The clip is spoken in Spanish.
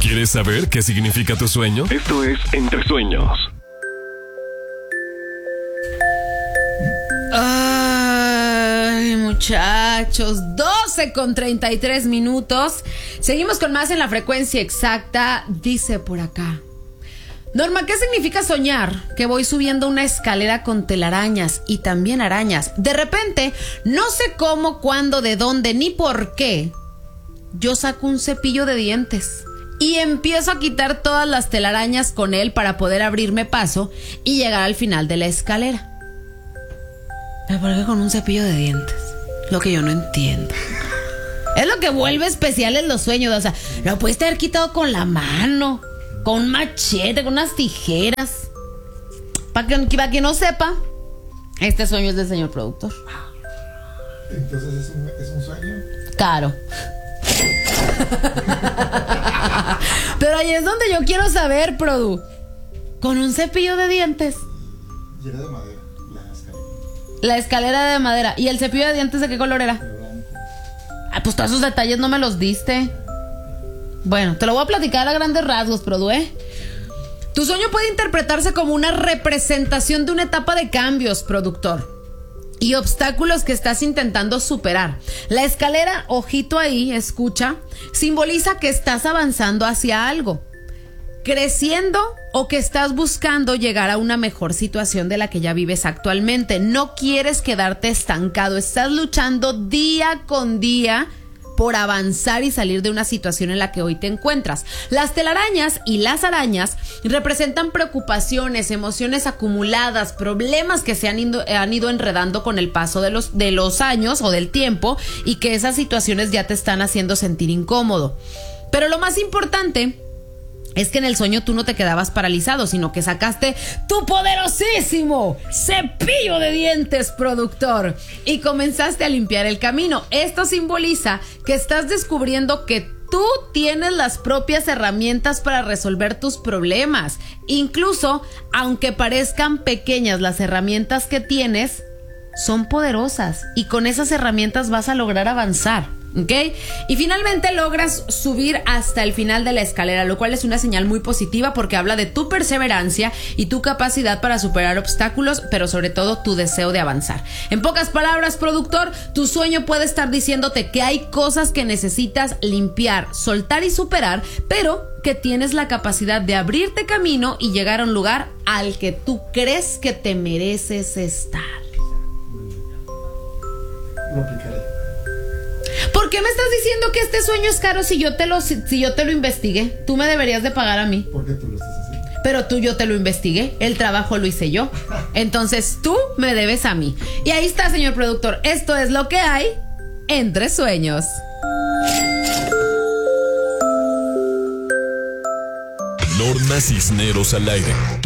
¿Quieres saber qué significa tu sueño? Esto es Entre Sueños. Ay, muchachos, 12:33. Seguimos con más en la frecuencia exacta. Dice por acá: Norma, ¿qué significa soñar? Que voy subiendo una escalera con telarañas y también arañas. De repente, no sé cómo, cuándo, de dónde, ni por qué, yo saco un cepillo de dientes y empiezo a quitar todas las telarañas con él para poder abrirme paso y llegar al final de la escalera. ¿Pero por qué con un cepillo de dientes? Lo que yo no entiendo. Es lo que vuelve especiales los sueños. O sea, lo puedes haber quitado con la mano, con un machete, con unas tijeras. Para que no sepa, este sueño es del señor productor. Entonces es un sueño. Claro. Pero ahí es donde yo quiero saber, Produ. Con un cepillo de dientes. Y era de madera, la escalera. La escalera de madera. ¿Y el cepillo de dientes de qué color era? Blanco. Ah, pues todos esos detalles no me los diste. Bueno, te lo voy a platicar a grandes rasgos, Produ, ¿eh? Tu sueño puede interpretarse como una representación de una etapa de cambios, productor, y obstáculos que estás intentando superar. La escalera, ojito ahí, escucha, simboliza que estás avanzando hacia algo, creciendo, o que estás buscando llegar a una mejor situación de la que ya vives actualmente. No quieres quedarte estancado, estás luchando día con día por avanzar y salir de una situación en la que hoy te encuentras. Las telarañas y las arañas representan preocupaciones, emociones acumuladas, problemas que se han ido enredando con el paso de los años o del tiempo, y que esas situaciones ya te están haciendo sentir incómodo. Pero lo más importante es que en el sueño tú no te quedabas paralizado, sino que sacaste tu poderosísimo cepillo de dientes, productor, y comenzaste a limpiar el camino. Esto simboliza que estás descubriendo que tú tienes las propias herramientas para resolver tus problemas. Incluso, aunque parezcan pequeñas, las herramientas que tienes son poderosas, y con esas herramientas vas a lograr avanzar. ¿Ok? Y finalmente logras subir hasta el final de la escalera, lo cual es una señal muy positiva porque habla de tu perseverancia y tu capacidad para superar obstáculos, pero sobre todo tu deseo de avanzar. En pocas palabras, productor, tu sueño puede estar diciéndote que hay cosas que necesitas limpiar, soltar y superar, pero que tienes la capacidad de abrirte camino y llegar a un lugar al que tú crees que te mereces estar. Lo aplicaré. ¿Por qué me estás diciendo que este sueño es caro si yo te lo investigué? Tú me deberías de pagar a mí. Porque tú lo estás haciendo. Pero yo te lo investigué, el trabajo lo hice yo. Entonces tú me debes a mí. Y ahí está, señor productor. Esto es lo que hay entre sueños. Norma Cisneros al aire.